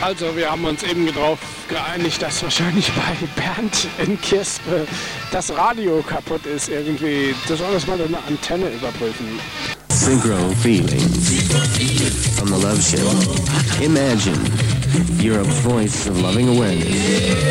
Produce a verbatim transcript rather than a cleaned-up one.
Also, wir haben uns eben darauf geeinigt, dass wahrscheinlich bei Bernd in Kirspe das Radio kaputt ist irgendwie. Du solltest mal deine Antenne überprüfen. Synchro feeling from the Love Show. Imagine Europe's voice of loving awareness.